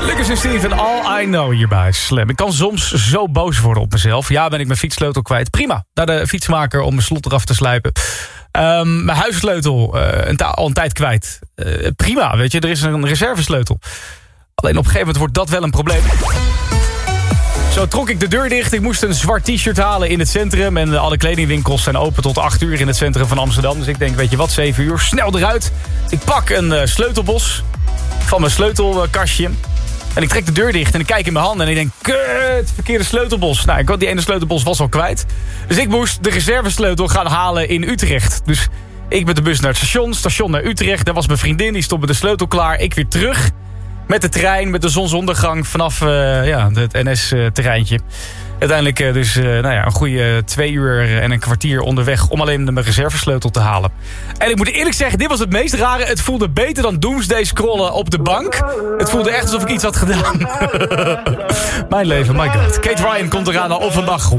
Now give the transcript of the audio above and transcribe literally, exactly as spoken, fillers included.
Lucas en Steven, All I Know hierbij Slam. Ik kan soms zo boos worden op mezelf. Ja, ben ik mijn fietssleutel kwijt. Prima, naar de fietsmaker om mijn slot eraf te slijpen. Um, mijn huissleutel uh, een ta- al een tijd kwijt. Uh, prima, weet je, er is een reservesleutel. Alleen op een gegeven moment wordt dat wel een probleem. Zo trok ik de deur dicht. Ik moest een zwart t-shirt halen in het centrum. En alle kledingwinkels zijn open tot acht uur in het centrum van Amsterdam. Dus ik denk, weet je wat, zeven uur, snel eruit. Ik pak een uh, sleutelbos van mijn sleutelkastje. En ik trek de deur dicht en ik kijk in mijn handen. En ik denk, kut, verkeerde sleutelbos. Nou, ik had die ene sleutelbos was al kwijt. Dus ik moest de reservesleutel gaan halen in Utrecht. Dus ik met de bus naar het station, station naar Utrecht. Daar was mijn vriendin, die stond met de sleutel klaar. Ik weer terug met de trein, met de zonsondergang vanaf uh, ja, het N S-terreintje. Uiteindelijk uh, dus uh, nou ja, een goede twee uur en een kwartier onderweg om alleen mijn reservesleutel te halen. En ik moet eerlijk zeggen, dit was het meest rare. Het voelde beter dan doomsday scrollen op de bank. Het voelde echt alsof ik iets had gedaan. Mijn leven, my god. Kate Ryan komt eraan al op vandaag.